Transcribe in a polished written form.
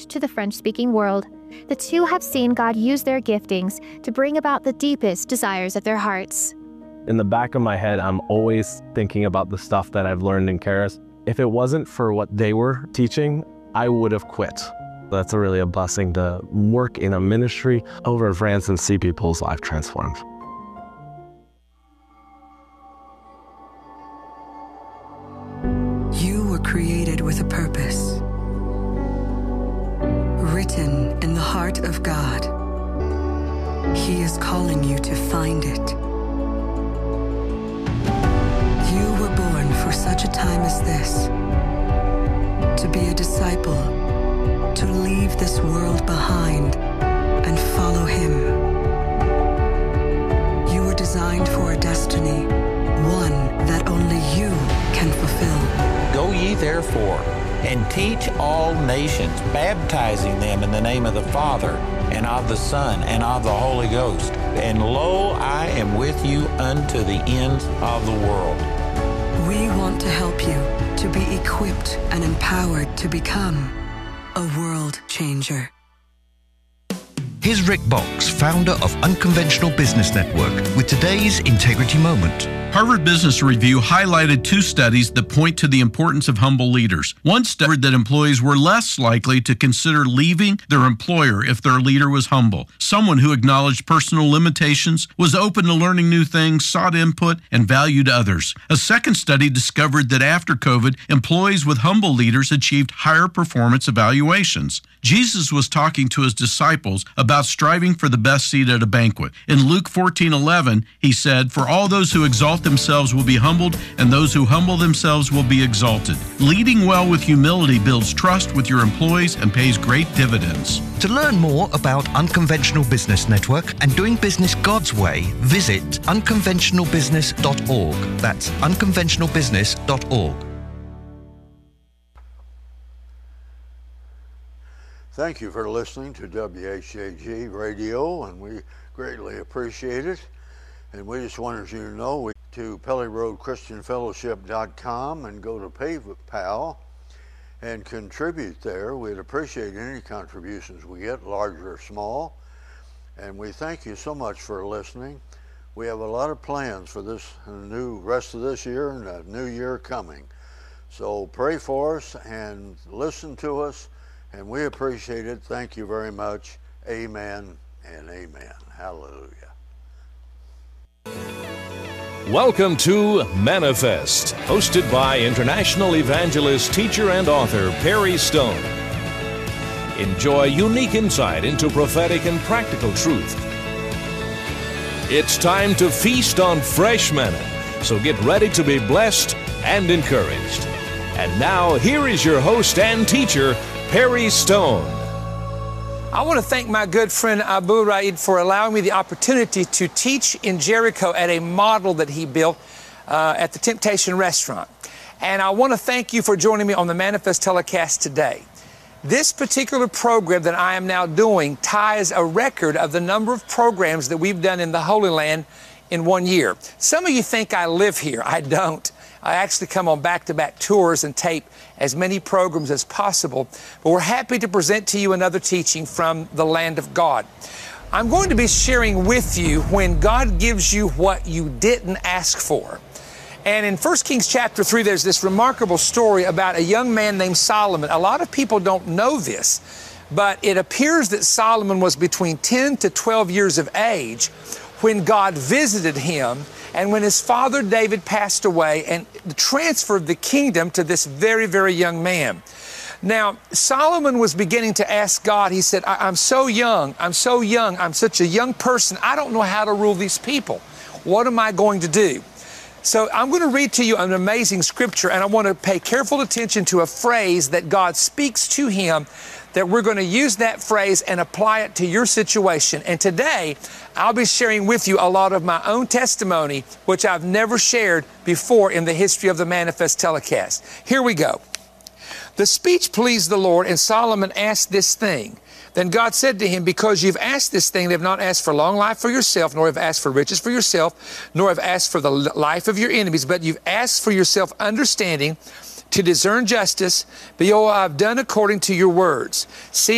to the French-speaking world. The two have seen God use their giftings to bring about the deepest desires of their hearts. In the back of my head, I'm always thinking about the stuff that I've learned in Charis. If it wasn't for what they were teaching, I would have quit. That's really a blessing to work in a ministry over in France and see people's life transformed. You were created with a purpose, written in the heart of God. He is calling you to find it. You were born for such a time as this, to be a disciple, to leave this world behind and follow Him. You were designed for a destiny, one that only you can fulfill. Go ye therefore, and teach all nations, baptizing them in the name of the Father, and of the Son, and of the Holy Ghost. And lo, I am with you unto the ends of the world. We want to help you to be equipped and empowered to become a world changer. Here's Rick Box, founder of Unconventional Business Network, with today's Integrity Moment. Harvard Business Review highlighted 2 studies that point to the importance of humble leaders. One studied that employees were less likely to consider leaving their employer if their leader was humble. Someone who acknowledged personal limitations, was open to learning new things, sought input, and valued others. A second study discovered that after COVID, employees with humble leaders achieved higher performance evaluations. Jesus was talking to his disciples about striving for the best seat at a banquet. In Luke 14:11, he said, "For all those who exalt themselves will be humbled, and those who humble themselves will be exalted." Leading well with humility builds trust with your employees and pays great dividends. To learn more about Unconventional Business Network and doing business God's way, visit unconventionalbusiness.org. That's unconventionalbusiness.org. Thank you for listening to WHAG Radio, and we greatly appreciate it. And we just wanted you to know to PellyRoadChristianFellowship.com and go to PayPal and contribute there. We'd appreciate any contributions we get, large or small. And we thank you so much for listening. We have a lot of plans for this new rest of this year and a new year coming. So pray for us and listen to us. And we appreciate it. Thank you very much. Amen and amen. Hallelujah. Welcome to Manifest, hosted by international evangelist, teacher, and author Perry Stone. Enjoy unique insight into prophetic and practical truth. It's time to feast on fresh manna, so get ready to be blessed and encouraged. And now, here is your host and teacher, Perry Stone. I want to thank my good friend Abu Raid for allowing me the opportunity to teach in Jericho at a model that he built at the Temptation Restaurant. And I want to thank you for joining me on the Manifest telecast today. This particular program that I am now doing ties a record of the number of programs that we've done in the Holy Land in 1 year. Some of you think I live here. I don't. I actually come on back-to-back tours and tape as many programs as possible. But we're happy to present to you another teaching from the land of God. I'm going to be sharing with you when God gives you what you didn't ask for. And in 1 Kings chapter 3, there's this remarkable story about a young man named Solomon. A lot of people don't know this, but it appears that Solomon was between 10 to 12 years of age when God visited him and when his father David passed away and transferred the kingdom to this very, very young man. Now, Solomon was beginning to ask God, he said, I'm so young, I'm such a young person, I don't know how to rule these people. What am I going to do? So I'm going to read to you an amazing scripture, and I want to pay careful attention to a phrase that God speaks to him, that we're going to use that phrase and apply it to your situation. And today, I'll be sharing with you a lot of my own testimony, which I've never shared before in the history of the Manifest telecast. Here we go. The speech pleased the Lord, and Solomon asked this thing. Then God said to him, because you've asked this thing, they have not asked for long life for yourself, nor have asked for riches for yourself, nor have asked for the life of your enemies, but you've asked for yourself understanding to discern justice. Behold, I've done according to your words. See,